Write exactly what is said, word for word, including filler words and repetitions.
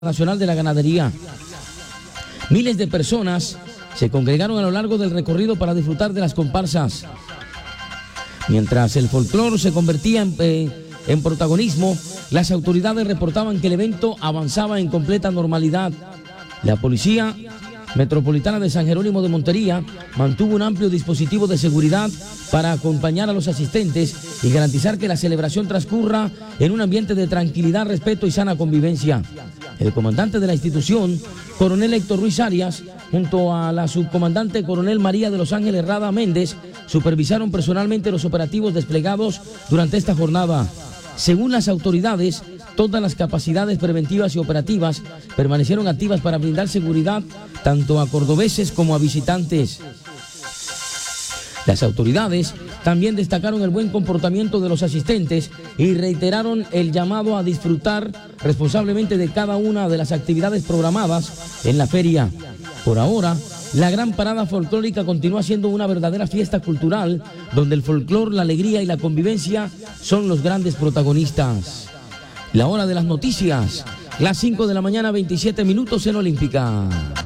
Nacional de la Ganadería. Miles de personas se congregaron a lo largo del recorrido para disfrutar de las comparsas. Mientras el folclore se convertía en, eh, en protagonismo, las autoridades reportaban que el evento avanzaba en completa normalidad. La Policía Metropolitana de San Jerónimo de Montería mantuvo un amplio dispositivo de seguridad para acompañar a los asistentes y garantizar que la celebración transcurra en un ambiente de tranquilidad, respeto y sana convivencia. El comandante de la institución, coronel Héctor Ruiz Arias, junto a la subcomandante coronel María de los Ángeles Rada Méndez, supervisaron personalmente los operativos desplegados durante esta jornada. Según las autoridades, todas las capacidades preventivas y operativas permanecieron activas para brindar seguridad tanto a cordobeses como a visitantes. Las autoridades también destacaron el buen comportamiento de los asistentes y reiteraron el llamado a disfrutar responsablemente de cada una de las actividades programadas en la feria. Por ahora, la gran parada folclórica continúa siendo una verdadera fiesta cultural, donde el folclor, la alegría y la convivencia son los grandes protagonistas. La hora de las noticias, las cinco de la mañana, veintisiete minutos en Olímpica.